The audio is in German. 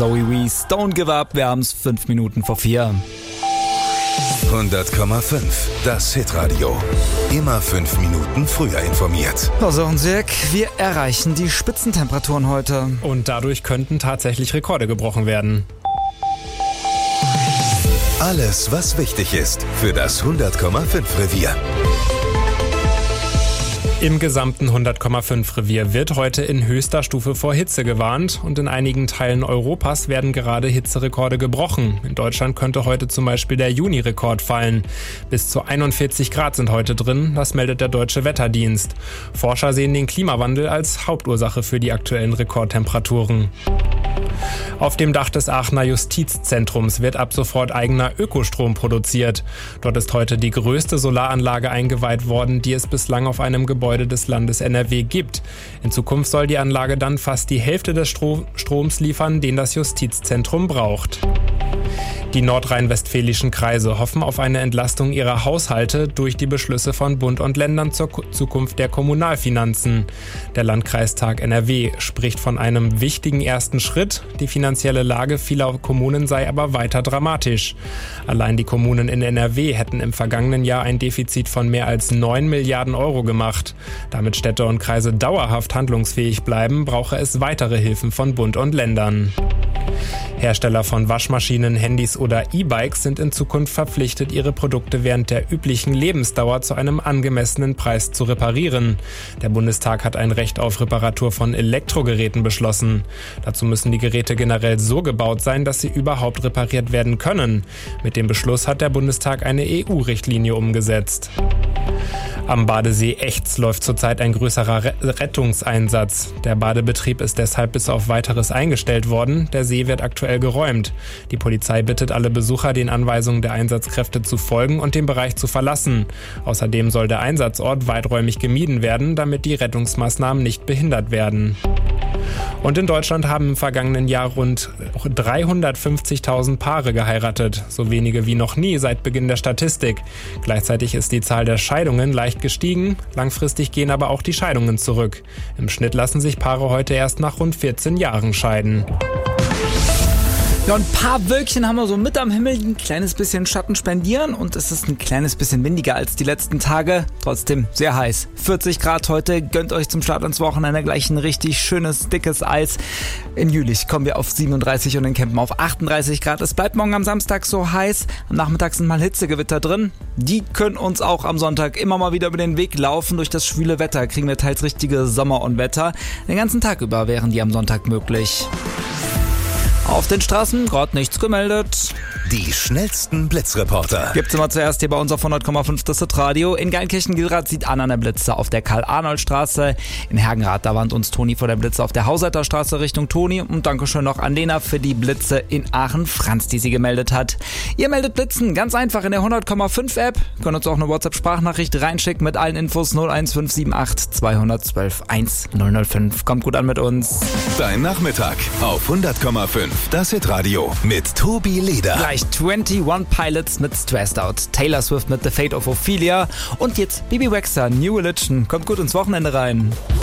Zoe Wees, Don't Give Up. Wir haben es 5 Minuten vor 4. 100,5. Das Hitradio. Immer 5 Minuten früher informiert. So, und Dirk, wir erreichen die Spitzentemperaturen heute. Und dadurch könnten tatsächlich Rekorde gebrochen werden. Alles, was wichtig ist für das 100,5 Revier. Im gesamten 100,5 Revier wird heute in höchster Stufe vor Hitze gewarnt und in einigen Teilen Europas werden gerade Hitzerekorde gebrochen. In Deutschland könnte heute zum Beispiel der Juni-Rekord fallen. Bis zu 41 Grad sind heute drin, das meldet der Deutsche Wetterdienst. Forscher sehen den Klimawandel als Hauptursache für die aktuellen Rekordtemperaturen. Auf dem Dach des Aachener Justizzentrums wird ab sofort eigener Ökostrom produziert. Dort ist heute die größte Solaranlage eingeweiht worden, die es bislang auf einem Gebäude des Landes NRW gibt. In Zukunft soll die Anlage dann fast die Hälfte des Stroms liefern, den das Justizzentrum braucht. Die nordrhein-westfälischen Kreise hoffen auf eine Entlastung ihrer Haushalte durch die Beschlüsse von Bund und Ländern zur Zukunft der Kommunalfinanzen. Der Landkreistag NRW spricht von einem wichtigen ersten Schritt. Die finanzielle Lage vieler Kommunen sei aber weiter dramatisch. Allein die Kommunen in NRW hätten im vergangenen Jahr ein Defizit von mehr als 9 Milliarden Euro gemacht. Damit Städte und Kreise dauerhaft handlungsfähig bleiben, brauche es weitere Hilfen von Bund und Ländern. Hersteller von Waschmaschinen, Handys oder E-Bikes sind in Zukunft verpflichtet, ihre Produkte während der üblichen Lebensdauer zu einem angemessenen Preis zu reparieren. Der Bundestag hat ein Recht auf Reparatur von Elektrogeräten beschlossen. Dazu müssen die Geräte generell so gebaut sein, dass sie überhaupt repariert werden können. Mit dem Beschluss hat der Bundestag eine EU-Richtlinie umgesetzt. Am Badesee Echts läuft zurzeit ein größerer Rettungseinsatz. Der Badebetrieb ist deshalb bis auf Weiteres eingestellt worden. Der See wird aktuell geräumt. Die Polizei bittet alle Besucher, den Anweisungen der Einsatzkräfte zu folgen und den Bereich zu verlassen. Außerdem soll der Einsatzort weiträumig gemieden werden, damit die Rettungsmaßnahmen nicht behindert werden. Und in Deutschland haben im vergangenen Jahr rund 350.000 Paare geheiratet, so wenige wie noch nie seit Beginn der Statistik. Gleichzeitig ist die Zahl der Scheidungen leicht gestiegen, langfristig gehen aber auch die Scheidungen zurück. Im Schnitt lassen sich Paare heute erst nach rund 14 Jahren scheiden. Ja, ein paar Wölkchen haben wir so mit am Himmel, ein kleines bisschen Schatten spendieren und es ist ein kleines bisschen windiger als die letzten Tage. Trotzdem sehr heiß. 40 Grad heute, gönnt euch zum Start ins Wochenende gleich ein richtig schönes, dickes Eis. In Jülich kommen wir auf 37 und in Kempen auf 38 Grad. Es bleibt morgen am Samstag so heiß. Am Nachmittag sind mal Hitzegewitter drin. Die können uns auch am Sonntag immer mal wieder über den Weg laufen. Durch das schwüle Wetter kriegen wir teils richtige Sommerunwetter. Den ganzen Tag über wären die am Sonntag möglich. Auf den Straßen gerade nichts gemeldet. Die schnellsten Blitzreporter. Gibt's immer zuerst hier bei uns auf 100,5 das Radio. In Geilenkirchen sieht an der Blitze auf der Karl-Arnold-Straße. In Hergenrath, da warnt uns Toni vor der Blitze auf der Hauseiter Straße Richtung Toni. Und Dankeschön noch an Lena für die Blitze in Aachen-Franz, die sie gemeldet hat. Ihr meldet Blitzen ganz einfach in der 100,5 App. Könnt uns auch eine WhatsApp-Sprachnachricht reinschicken mit allen Infos 01578 212 1005. Kommt gut an mit uns. Dein Nachmittag auf 100,5. Das Hitradio mit Tobi Leder. Gleich 21 Pilots mit Stressed Out, Taylor Swift mit The Fate of Ophelia und jetzt Bibi Rexha, New Religion. Kommt gut ins Wochenende rein.